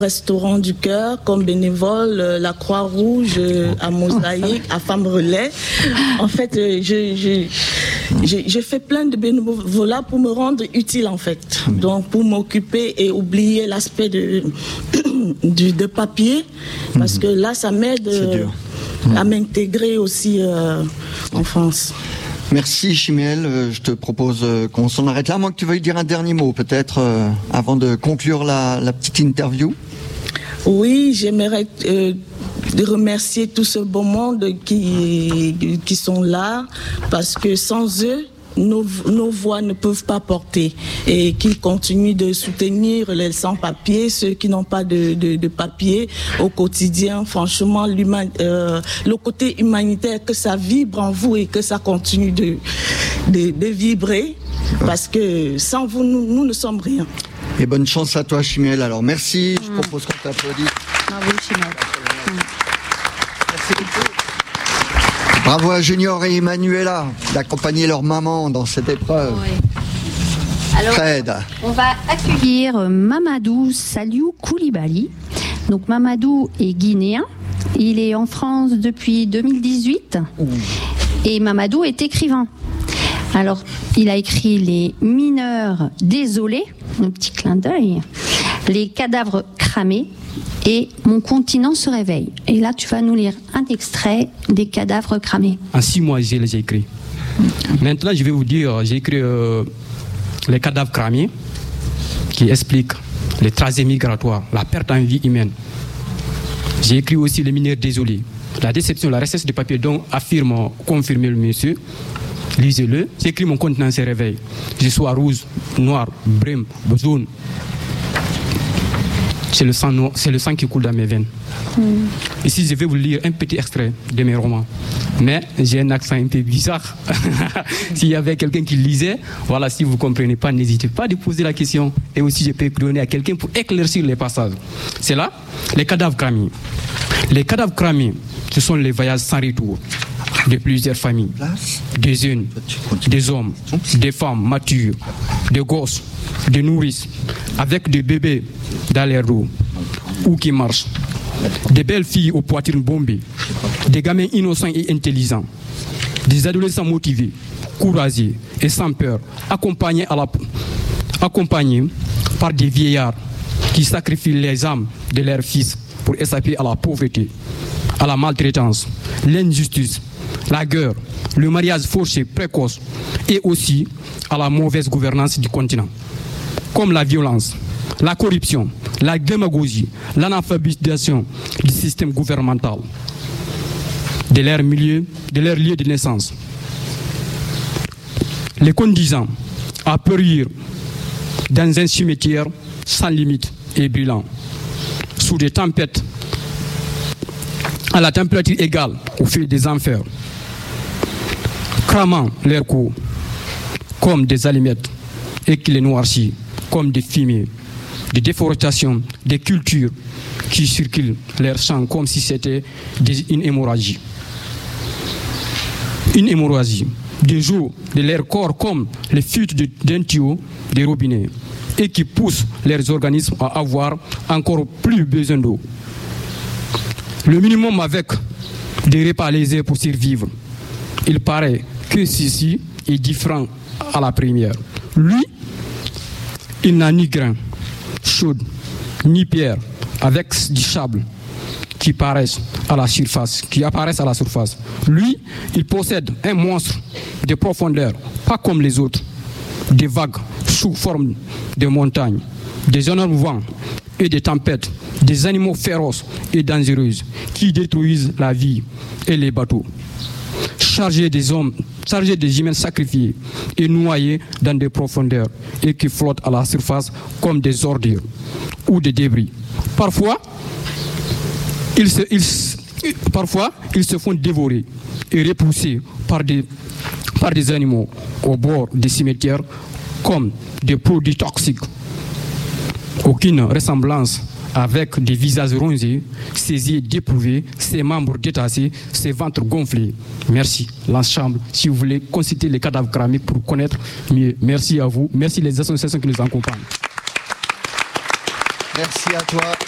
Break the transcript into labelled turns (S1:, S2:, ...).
S1: Restaurant du Cœur comme bénévole, la Croix-Rouge à Mosaïque, à Femmes Relais. En fait, je fais plein de bénévolat pour me rendre utile en fait. Donc pour m'occuper et oublier l'aspect de papier, parce que là ça m'aide à m'intégrer aussi en France.
S2: Merci Chimèle, je te propose qu'on s'en arrête là, à moins que tu veuilles dire un dernier mot peut-être avant de conclure la petite interview.
S1: Oui, j'aimerais remercier tout ce beau monde qui sont là, parce que sans eux, nos voix ne peuvent pas porter, et qu'ils continuent de soutenir les sans-papiers, ceux qui n'ont pas de papier au quotidien. Franchement, le côté humanitaire, que ça vibre en vous et que ça continue de vibrer, parce que sans vous, nous ne sommes rien.
S2: Et bonne chance à toi Chimèle. Alors merci, je propose qu'on t'applaudisse.
S1: Bravo Chimèle.
S2: Merci beaucoup. Bravo à Junior et Emmanuela d'accompagner leur maman dans cette épreuve.
S3: Oui. Alors, Fred. On va accueillir Mamadou Saliou Koulibaly. Donc Mamadou est guinéen. Il est en France depuis 2018. Et Mamadou est écrivain. Alors, il a écrit Les mineurs désolés, un petit clin d'œil, Les cadavres cramés et Mon continent se réveille. Et là, tu vas nous lire un extrait des cadavres cramés.
S4: En 6 mois, je les ai écrits. Maintenant, je vais vous dire, j'ai écrit Les cadavres cramés, qui expliquent les trajets migratoires, la perte en vie humaine. J'ai écrit aussi Les mineurs désolés, la déception, la richesse de papier dont affirme, confirme le monsieur. Lisez-le. J'ai écrit Mon continent se réveille. Je sois rouge, noir, brun, jaune. C'est le sang qui coule dans mes veines. Ici, je vais vous lire un petit extrait de mes romans. Mais j'ai un accent un peu bizarre. S'il y avait quelqu'un qui lisait, voilà, si vous ne comprenez pas, n'hésitez pas à poser la question. Et aussi, je peux donner à quelqu'un pour éclaircir les passages. C'est là, les cadavres cramés. Les cadavres cramés, ce sont les voyages sans retour de plusieurs familles, des jeunes, des hommes, des femmes matures, des gosses, des nourrices, avec des bébés dans les roues ou qui marchent, des belles filles aux poitrines bombées, des gamins innocents et intelligents, des adolescents motivés, courageux et sans peur, accompagnés par des vieillards qui sacrifient les âmes de leurs fils pour échapper à la pauvreté, à la maltraitance, l'injustice, la guerre, le mariage forcé précoce et aussi à la mauvaise gouvernance du continent, comme la violence, la corruption, la démagogie, l'analphabétisation du système gouvernemental, de leur lieu de naissance, les conduisant à périr dans un cimetière sans limite et brillant, sous des tempêtes à la température égale au feu des enfers, cramant leurs cou comme des allumettes et qui les noircit comme des fumées, des déforestations, des cultures qui circulent leurs champs comme si c'était une hémorragie. Une hémorragie, des eaux de leur corps comme les fuites d'un tuyau des robinets et qui poussent leurs organismes à avoir encore plus besoin d'eau. Le minimum avec des repas légers pour survivre. Il paraît que ceci est différent à la première. Lui, il n'a ni grain chaud, ni pierre, avec du sable qui apparaissent à la surface. Lui, il possède un monstre de profondeur, pas comme les autres. Des vagues sous forme de montagnes, des énormes vents et des tempêtes, des animaux féroces et dangereux qui détruisent la vie et les bateaux. Chargés des humains sacrifiés et noyés dans des profondeurs et qui flottent à la surface comme des ordures ou des débris. Parfois, ils se font dévorer et repousser par des animaux au bord des cimetières comme des produits toxiques. Aucune ressemblance avec des visages rongés, ses yeux dépourvus, ses membres détachés, ses ventres gonflés. Merci, l'ensemble. Si vous voulez consulter les cadavres cramés pour connaître mieux, merci à vous. Merci les associations qui nous accompagnent.
S2: Merci à toi.